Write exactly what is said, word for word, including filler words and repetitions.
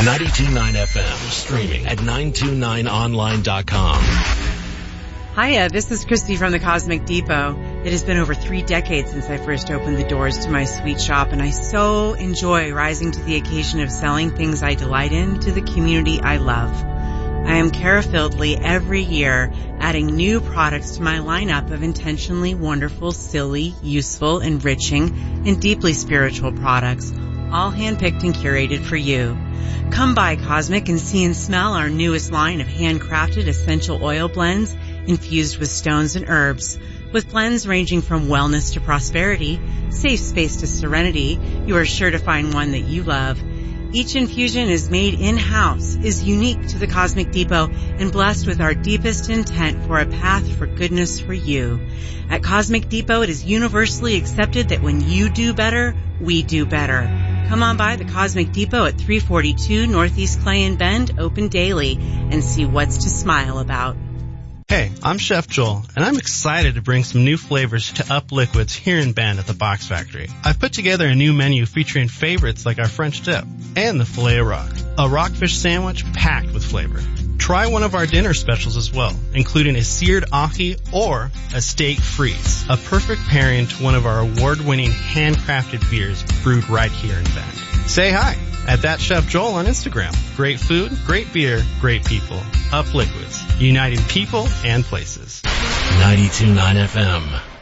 ninety-two point nine F M, streaming at nine two nine online dot com. Hiya, this is Christy from the Cosmic Depot. It has been over three decades since I first opened the doors to my sweet shop, and I so enjoy rising to the occasion of selling things I delight in to the community I love. I am care-filledly every year adding new products to my lineup of intentionally wonderful, silly, useful, enriching, and deeply spiritual products, all handpicked and curated for you. Come by Cosmic and see and smell our newest line of handcrafted essential oil blends infused with stones and herbs. With blends ranging from wellness to prosperity, safe space to serenity, you are sure to find one that you love. Each infusion is made in-house, is unique to the Cosmic Depot, and blessed with our deepest intent for a path for goodness for you. At Cosmic Depot, it is universally accepted that when you do better, we do better. Come on by the Cosmic Depot at three forty-two Northeast Clay and Bend, open daily, and see what's to smile about. Hey, I'm Chef Joel, and I'm excited to bring some new flavors to Up Liquids here in Bend at the Box Factory. I've put together a new menu featuring favorites like our French dip and the filet of rock, a rockfish sandwich packed with flavor. Try one of our dinner specials as well, including a seared ahi or a steak freeze, a perfect pairing to one of our award-winning handcrafted beers brewed right here in Bend. Say hi at that Chef Joel on Instagram. Great food, great beer, great people. Up Liquids, uniting people and places. ninety-two point nine F M.